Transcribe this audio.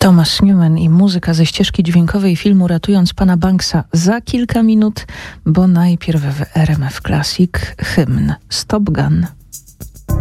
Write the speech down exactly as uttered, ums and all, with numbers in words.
Thomas Newman i muzyka ze ścieżki dźwiękowej filmu Ratując Pana Banksa za kilka minut, bo najpierw w R M F Classic hymn Stop Gun.